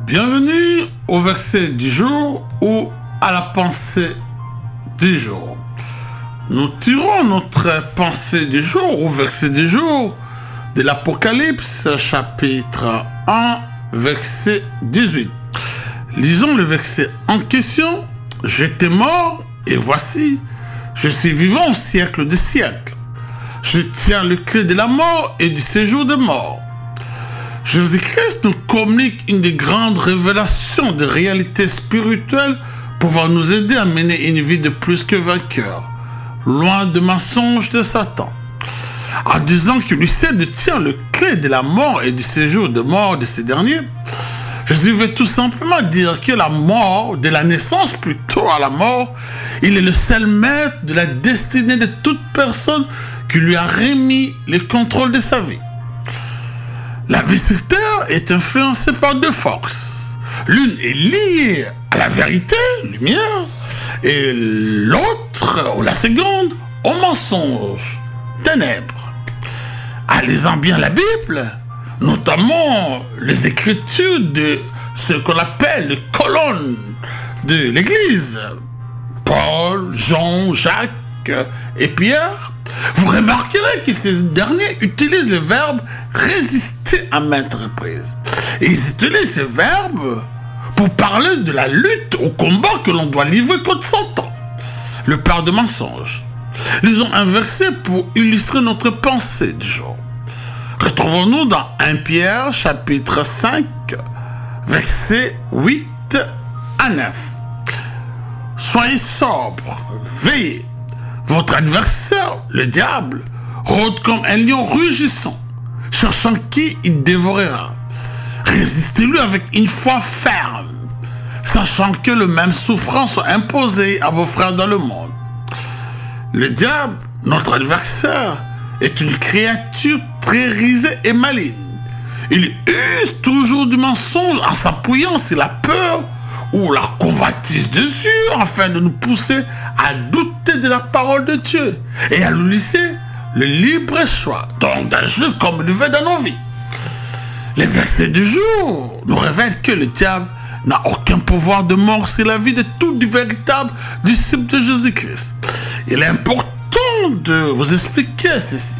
Bienvenue au verset du jour ou à la pensée du jour. Nous tirons notre pensée du jour ou verset du jour de l'Apocalypse chapitre 1 verset 18. Lisons le verset en question. J'étais mort et voici, je suis vivant au siècle des siècles. Je tiens le clé de la mort et du séjour des morts. Jésus-Christ nous communique une des grandes révélations de réalité spirituelle pouvant nous aider à mener une vie de plus que vainqueur, loin de mensonges de Satan. En disant qu'il lui sait de tenir le clé de la mort et du séjour de mort de ces derniers, Jésus veut tout simplement dire que la mort, de la naissance plutôt à la mort, il est le seul maître de la destinée de toute personne qui lui a remis le contrôle de sa vie. La vie sur terre est influencée par deux forces. L'une est liée à la vérité, lumière, et l'autre, ou la seconde, au mensonge, ténèbres. En lisant bien la Bible, notamment les écritures de ce qu'on appelle les colonnes de l'Église, Paul, Jean, Jacques et Pierre, vous remarquerez que ces derniers utilisent le verbe résister à maintes reprises. Et ils utilisent ce verbe pour parler de la lutte au combat que l'on doit livrer contre Satan, le père de mensonges. Lisons un verset pour illustrer notre pensée du jour. Retrouvons-nous dans 1 Pierre chapitre 5, versets 8 à 9. Soyez sobres, veillez. Votre adversaire, le diable, rôde comme un lion rugissant, cherchant qui il dévorera. Résistez-lui avec une foi ferme, sachant que les mêmes souffrances sont imposées à vos frères dans le monde. Le diable, notre adversaire, est une créature très risée et maligne. Il use toujours du mensonge en s'appuyant sur la peur ou la convoitise des yeux afin de nous pousser à douter de la parole de Dieu et à nous laisser le libre choix, donc d'agir comme il veut dans nos vies. Les versets du jour nous révèlent que le diable n'a aucun pouvoir de mort sur la vie de tout véritable disciple de Jésus-Christ. Il est important de vous expliquer ceci.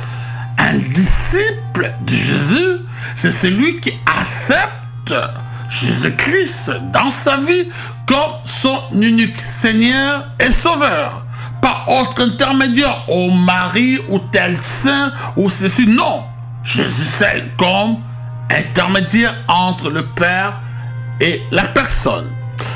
Un disciple de Jésus, c'est celui qui accepte Jésus-Christ dans sa vie comme son unique Seigneur et Sauveur. Pas autre intermédiaire, au mari ou tel saint ou ceci. Non, Jésus seul comme intermédiaire entre le Père et la personne.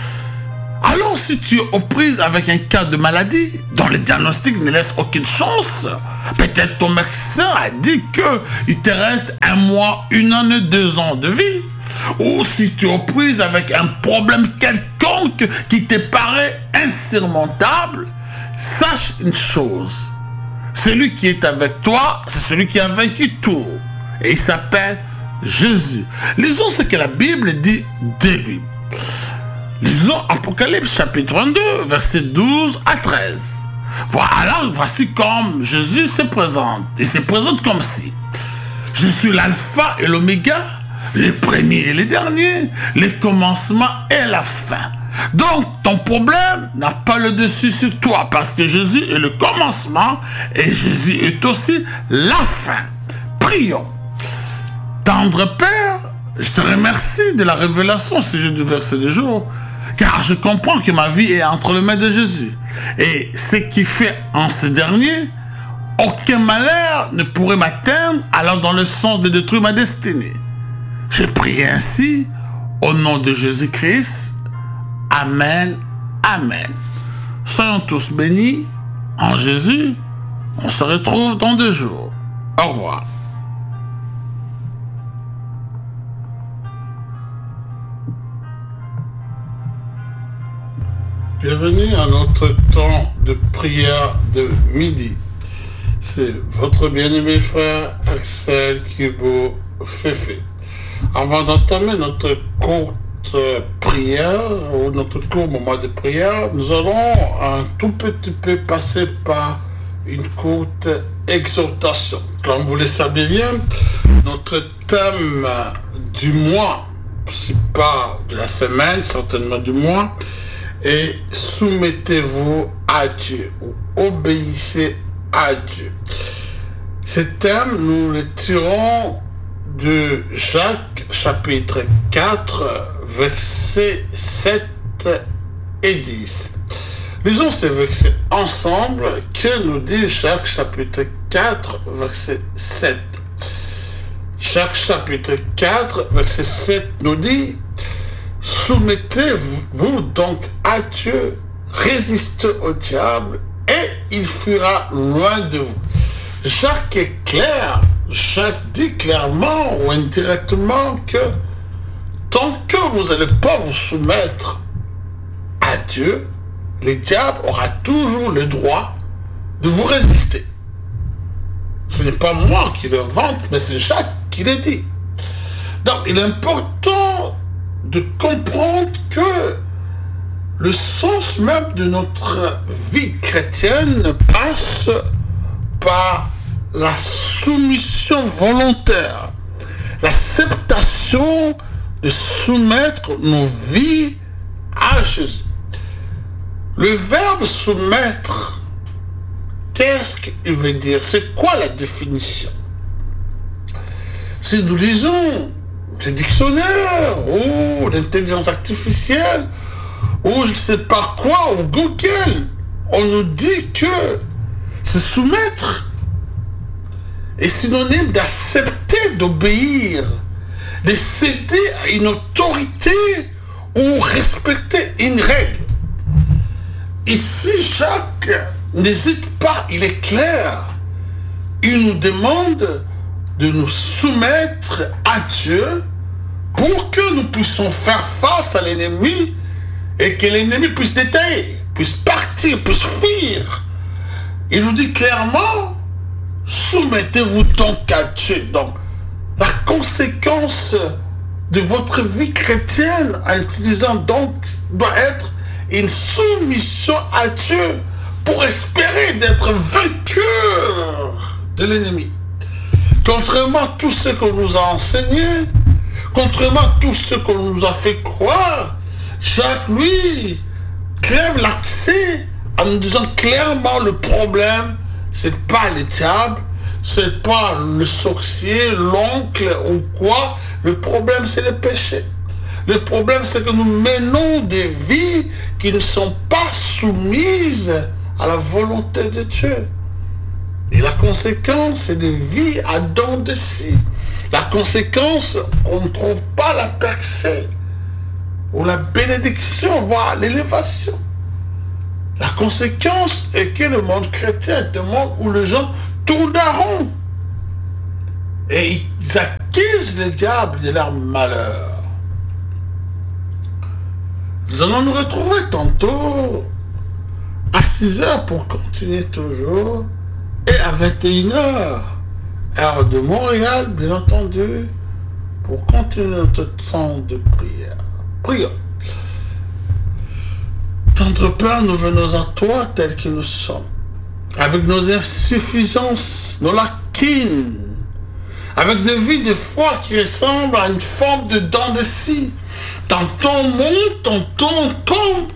Alors si tu es aux prises avec un cas de maladie dont le diagnostic ne laisse aucune chance, peut-être ton médecin a dit qu'il te reste 1 mois, 1 année, 2 ans de vie. Ou si tu es aux prises avec un problème quelconque qui te paraît insurmontable, sache une chose. Celui qui est avec toi, c'est celui qui a vaincu tout. Et il s'appelle Jésus. Lisons ce que la Bible dit de lui. Lisons Apocalypse chapitre 22, versets 12 à 13. Voilà, voici comme Jésus se présente. Il se présente comme si: je suis l'alpha et l'oméga, le premier et le dernier, le commencement et la fin. Donc, ton problème n'a pas le dessus sur toi parce que Jésus est le commencement et Jésus est aussi la fin. Prions. Tendre Père, je te remercie de la révélation au sujet du verset du jour, car je comprends que ma vie est entre les mains de Jésus. Et ce qui fait en ce dernier, aucun malheur ne pourrait m'atteindre, allant dans le sens de détruire ma destinée. Je prie ainsi, au nom de Jésus-Christ. Amen, amen. Soyons tous bénis en Jésus. On se retrouve dans 2 jours. Au revoir. Bienvenue à notre temps de prière de midi. C'est votre bien-aimé frère Axel Kibo Fefe. Avant d'entamer notre courte prière ou notre court moment de prière, nous allons un tout petit peu passer par une courte exhortation. Comme vous le savez bien, notre thème du mois, c'est pas de la semaine, certainement du mois, et soumettez-vous à Dieu, ou obéissez à Dieu. Ces thèmes, nous les tirons de Jacques, chapitre 4, versets 7 et 10. Lisons ces versets ensemble. Que nous dit Jacques, chapitre 4, verset 7. Jacques, chapitre 4, verset 7 nous dit: soumettez-vous donc à Dieu, résistez au diable, et il fuira loin de vous. Jacques est clair. Jacques dit clairement ou indirectement que tant que vous n'allez pas vous soumettre à Dieu, le diable aura toujours le droit de vous résister. Ce n'est pas moi qui l'invente, mais c'est Jacques qui le dit. Donc il est important de comprendre que le sens même de notre vie chrétienne passe par la soumission volontaire, l'acceptation de soumettre nos vies à Jésus. Le verbe soumettre, qu'est-ce qu'il veut dire? C'est quoi la définition? Si nous lisons le dictionnaire ou l'intelligence artificielle ou je ne sais pas quoi, ou Google, on nous dit que se soumettre est synonyme d'accepter d'obéir, de céder à une autorité ou respecter une règle. Ici, Jacques n'hésite pas, il est clair. Il nous demande de nous soumettre à Dieu pour que nous puissions faire face à l'ennemi et que l'ennemi puisse détailler, puisse partir, puisse fuir. Il nous dit clairement: soumettez-vous donc à Dieu. Donc, la conséquence de votre vie chrétienne en utilisant donc doit être une soumission à Dieu pour espérer d'être vainqueur de l'ennemi. Contrairement à tout ce qu'on nous a enseigné, contrairement à tout ce qu'on nous a fait croire, Jacques, lui, crève l'accès en nous disant clairement le problème, c'est pas le diable, c'est pas le sorcier, l'oncle ou quoi. Le problème, c'est le péché. Le problème, c'est que nous menons des vies qui ne sont pas soumises à la volonté de Dieu. Et la conséquence, c'est des vies à dents de scie. La conséquence, on ne trouve pas la percée ou la bénédiction, voire l'élévation. La conséquence est que le monde chrétien est un monde où les gens tournent en rond. Et ils accusent le diable de leur malheur. Nous allons nous retrouver tantôt à 6h pour continuer toujours, et à 21h, heure de Montréal, bien entendu, pour continuer notre temps de prière. Prions. Tendre Père, nous venons à toi tels que nous sommes, avec nos insuffisances, nos lacunes, avec des vies de foi qui ressemblent à une forme de dents de scie. Tantôt on monte, tantôt on tombe.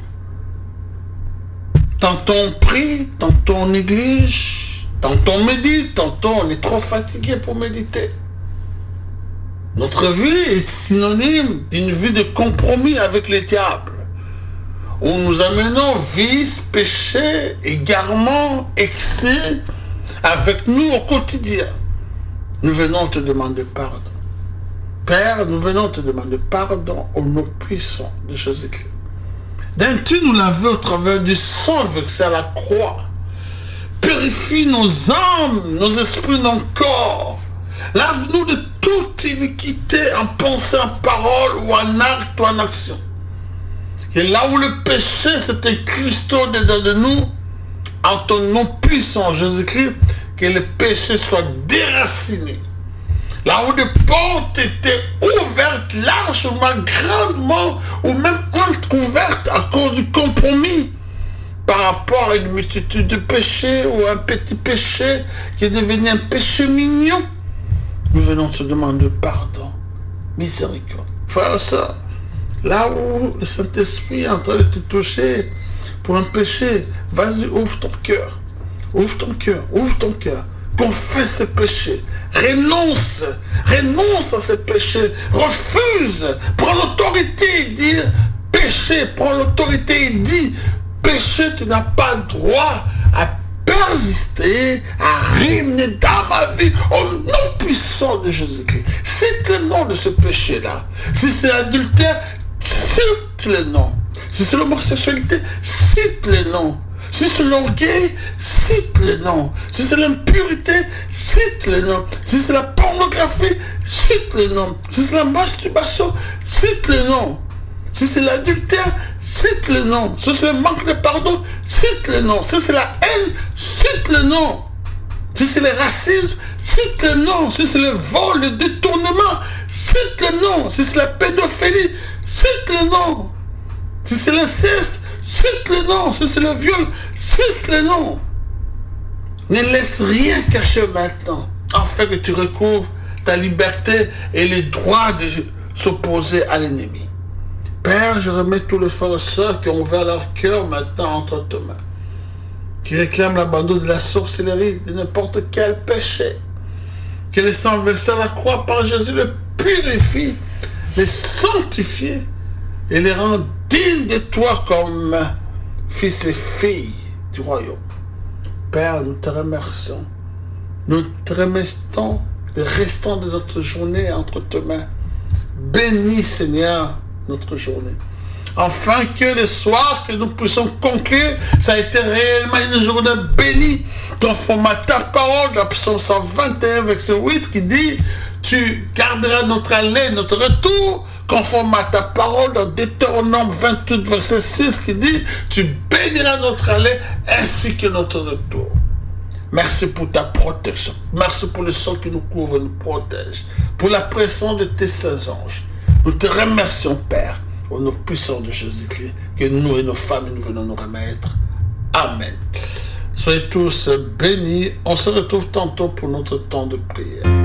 Tantôt on prie, tantôt on néglige, tantôt on médite, tantôt on est trop fatigué pour méditer. Notre vie est synonyme d'une vie de compromis avec le diable, où nous amenons vice, péché, égarement, excès avec nous au quotidien. Nous venons te demander pardon. Père, nous venons te demander pardon au nom puissant de Jésus-Christ. D'un tu nous laver au travers du sang versé à la croix. Purifie nos âmes, nos esprits, nos corps. Lave-nous de toute iniquité en pensée, en parole ou en acte ou en action. Et là où le péché s'est incrusté dedans de nous, en ton nom puissant Jésus-Christ, que le péché soit déraciné. Là où des portes étaient ouvertes largement, grandement, ou même entrouvertes à cause du compromis par rapport à une multitude de péchés ou un petit péché qui est devenu un péché mignon, nous venons te demander pardon, miséricorde. Frère et sœur, Là où le Saint-Esprit est en train de te toucher pour un péché, vas-y, ouvre ton cœur. Ouvre ton cœur, ouvre ton cœur. Confesse ce péché. Renonce à ce péché. Refuse. Prends l'autorité et dis péché. Prends l'autorité et dis péché, tu n'as pas droit à persister, à régner dans ma vie au nom puissant de Jésus-Christ. Cite le nom de ce péché-là. Si c'est l'adultère, cite le nom. Si c'est l'homosexualité, cite le nom. Si c'est l'orgueil, cite le nom. Si c'est l'impureté, cite le nom. Si c'est la pornographie, cite le nom. Si c'est la masturbation, cite le nom. Si c'est l'adultère, cite le nom. Si c'est le manque de pardon, cite le nom. Si c'est la haine, cite le nom. Si c'est le racisme, cite le nom. Si c'est le vol, le détournement, cite le nom. Si c'est la pédophilie, cite le nom. Si c'est l'inceste, cite le nom. Si c'est le viol, cite le nom. Ne laisse rien cacher maintenant, afin que tu recouvres ta liberté et le droit de s'opposer à l'ennemi. Père, je remets tous les frères et sœurs qui ont ouvert leur cœur maintenant entre tes mains, qui réclament l'abandon de la sorcellerie, de n'importe quel péché, que le sang versé à la croix par Jésus le purifie, les sanctifie et les rend dignes de toi comme fils et filles du royaume. Père, nous te remercions. Nous te remercions le restant de notre journée entre tes mains. Bénis, Seigneur, notre journée. Afin que le soir que nous puissions conclure, ça a été réellement une journée bénie, conforme à ta parole, dans Psaume 121, verset 8, qui dit, tu garderas notre aller, notre retour, conforme à ta parole, dans Deutéronome 28, verset 6, qui dit, tu béniras notre aller, ainsi que notre retour. Merci pour ta protection. Merci pour le sang qui nous couvre et nous protège. Pour la présence de tes saints anges. Nous te remercions, Père, au nom puissant de Jésus-Christ, que nous et nos familles nous venons nous remettre. Amen. Soyez tous bénis. On se retrouve tantôt pour notre temps de prière.